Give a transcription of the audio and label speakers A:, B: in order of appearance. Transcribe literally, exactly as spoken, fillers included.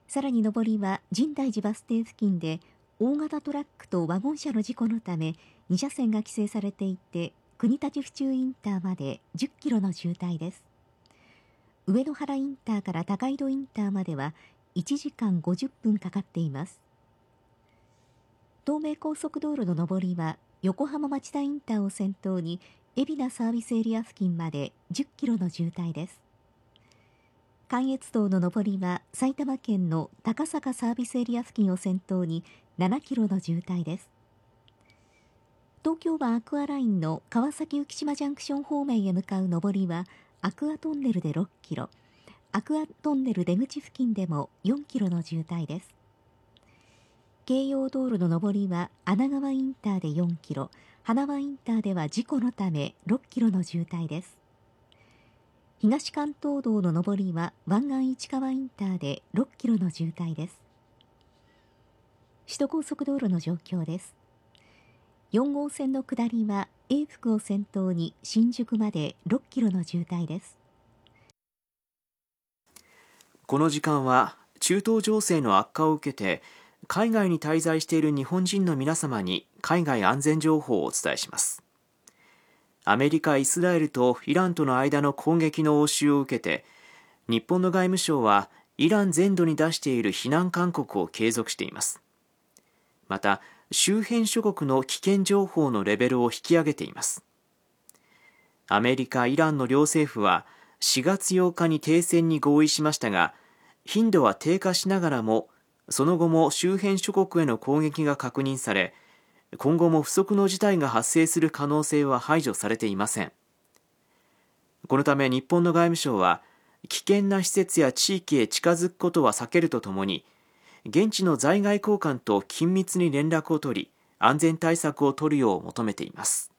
A: さらに上りは深大寺バス停付近で大型トラックとワゴン車の事故のために車線が規制されていて、国立府中インターまでじゅっキロの渋滞です。上野原インターから高井戸インターまではいちじかんごじゅっぷんかかっています。東名高速道路の上りは横浜町田インターを先頭に海老名サービスエリア付近までじゅっキロの渋滞です。関越道の上りは埼玉県の高坂サービスエリア付近を先頭にななキロの渋滞です。東京湾アクアラインの川崎浮島ジャンクション方面へ向かう上りはアクアトンネルでろっキロ、アクアトンネル出口付近でもよんキロの渋滞です。京葉道路の上りは穴川インターでよんキロ、花輪インターでは事故のためろっキロの渋滞です。東関東道の上りは湾岸市川インターでろっキロの渋滞です。首都高速道路の状況です。よん号線の下りは永福を先頭に新宿までろっキロの渋滞です。
B: この時間は中東情勢の悪化を受けて海外に滞在している日本人の皆様に海外安全情報をお伝えします。アメリカ、イスラエルとイランとの間の攻撃の応酬を受けて、日本の外務省はイラン全土に出している非難勧告を継続しています。また、周辺諸国の危険情報のレベルを引き上げています。アメリカ、イランの両政府はしがつようかに停戦に合意しましたが、頻度は低下しながらも、その後も周辺諸国への攻撃が確認され、今後も不測の事態が発生する可能性は排除されていません。このため日本の外務省は、危険な施設や地域へ近づくことは避けるとともに、現地の在外公館と緊密に連絡を取り、安全対策を取るよう求めています。